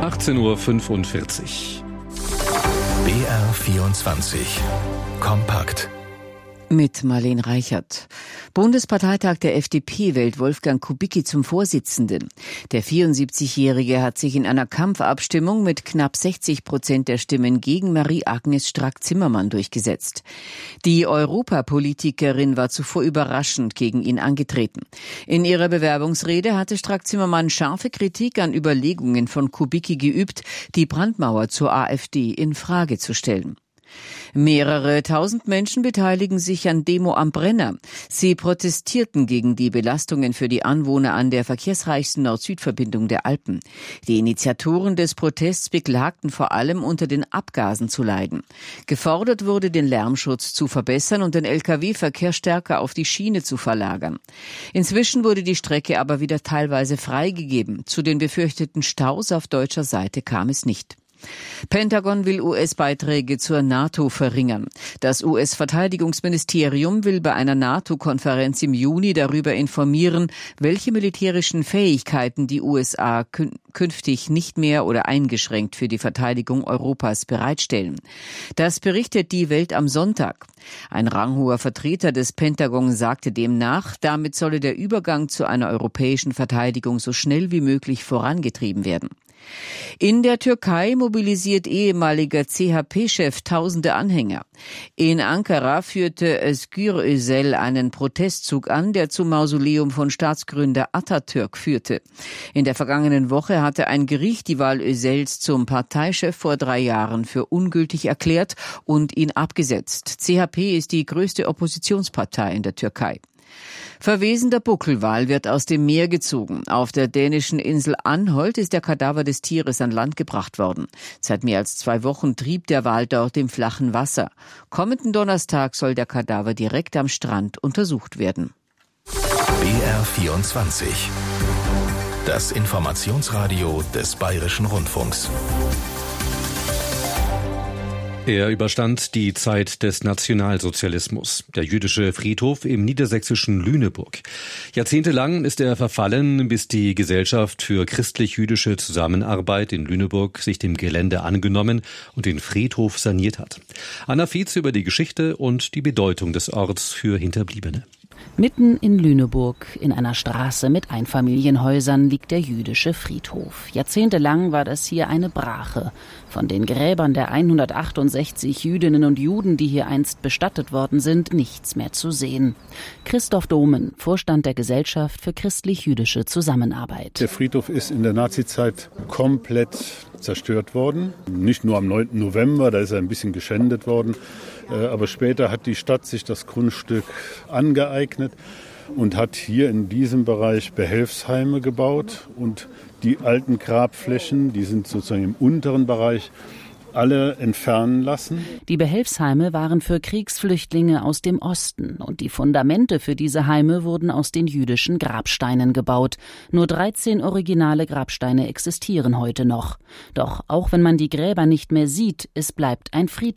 18:45 Uhr. BR24 Kompakt. Mit Marlene Reichert. Bundesparteitag der FDP wählt Wolfgang Kubicki zum Vorsitzenden. Der 74-Jährige hat sich in einer Kampfabstimmung mit knapp 60% der Stimmen gegen Marie-Agnes Strack-Zimmermann durchgesetzt. Die Europapolitikerin war zuvor überraschend gegen ihn angetreten. In ihrer Bewerbungsrede hatte Strack-Zimmermann scharfe Kritik an Überlegungen von Kubicki geübt, die Brandmauer zur AfD in Frage zu stellen. Mehrere tausend Menschen beteiligen sich an Demo am Brenner. Sie protestierten gegen die Belastungen für die Anwohner an der verkehrsreichsten Nord-Süd-Verbindung der Alpen. Die Initiatoren des Protests beklagten vor allem, unter den Abgasen zu leiden. Gefordert wurde, den Lärmschutz zu verbessern und den Lkw-Verkehr stärker auf die Schiene zu verlagern. Inzwischen wurde die Strecke aber wieder teilweise freigegeben. Zu den befürchteten Staus auf deutscher Seite kam es nicht. Pentagon will US-Beiträge zur NATO verringern. Das US-Verteidigungsministerium will bei einer NATO-Konferenz im Juni darüber informieren, welche militärischen Fähigkeiten die USA künftig nicht mehr oder eingeschränkt für die Verteidigung Europas bereitstellen. Das berichtet die Welt am Sonntag. Ein ranghoher Vertreter des Pentagon sagte demnach, damit solle der Übergang zu einer europäischen Verteidigung so schnell wie möglich vorangetrieben werden. In der Türkei mobilisiert ehemaliger CHP-Chef tausende Anhänger. In Ankara führte Özgür Özel einen Protestzug an, der zum Mausoleum von Staatsgründer Atatürk führte. In der vergangenen Woche hatte ein Gericht die Wahl Özels zum Parteichef vor 3 Jahren für ungültig erklärt und ihn abgesetzt. CHP ist die größte Oppositionspartei in der Türkei. Verwesender Buckelwal wird aus dem Meer gezogen. Auf der dänischen Insel Anholt ist der Kadaver des Tieres an Land gebracht worden. Seit mehr als 2 Wochen trieb der Wal dort im flachen Wasser. Kommenden Donnerstag soll der Kadaver direkt am Strand untersucht werden. BR24. Das Informationsradio des Bayerischen Rundfunks. Er überstand die Zeit des Nationalsozialismus, der jüdische Friedhof im niedersächsischen Lüneburg. Jahrzehntelang ist er verfallen, bis die Gesellschaft für christlich-jüdische Zusammenarbeit in Lüneburg sich dem Gelände angenommen und den Friedhof saniert hat. Anna Fietz über die Geschichte und die Bedeutung des Orts für Hinterbliebene. Mitten in Lüneburg, in einer Straße mit Einfamilienhäusern, liegt der jüdische Friedhof. Jahrzehntelang war das hier eine Brache. Von den Gräbern der 168 Jüdinnen und Juden, die hier einst bestattet worden sind, nichts mehr zu sehen. Christoph Domen, Vorstand der Gesellschaft für christlich-jüdische Zusammenarbeit. Der Friedhof ist in der Nazizeit komplett zerstört worden. Nicht nur am 9. November, da ist er ein bisschen geschändet worden. Aber später hat die Stadt sich das Grundstück angeeignet und hat hier in diesem Bereich Behelfsheime gebaut. Und die alten Grabflächen, die sind sozusagen im unteren Bereich, alle entfernen lassen. Die Behelfsheime waren für Kriegsflüchtlinge aus dem Osten und die Fundamente für diese Heime wurden aus den jüdischen Grabsteinen gebaut. Nur 13 originale Grabsteine existieren heute noch. Doch auch wenn man die Gräber nicht mehr sieht, es bleibt ein Friedhof.